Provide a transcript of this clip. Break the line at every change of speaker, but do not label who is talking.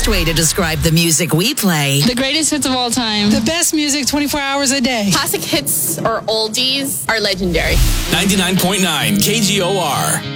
best way to describe the music we play.
The greatest hits of all time.
The best music 24 hours a day.
Classic hits or oldies are legendary.
99.9 KGOR.